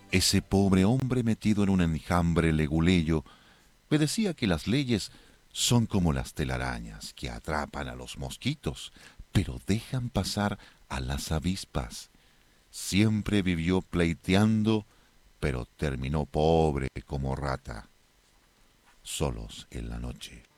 Ese pobre hombre metido en un enjambre leguleyo me decía que las leyes son como las telarañas que atrapan a los mosquitos, pero dejan pasar a las avispas. Siempre vivió pleiteando, pero terminó pobre como rata, solos en la noche.